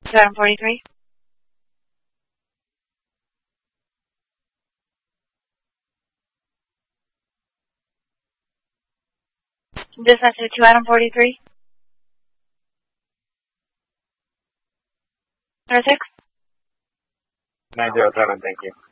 2 item 43. Dispatch to 2 item 43. 6. 907, thank you.